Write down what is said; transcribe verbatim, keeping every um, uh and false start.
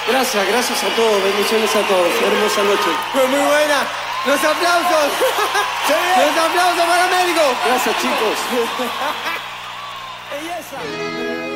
Gracias, gracias a todos, bendiciones a todos. Hermosa noche. Fue muy buena. Los aplausos. Los aplausos para Américo. Gracias, chicos. Belleza.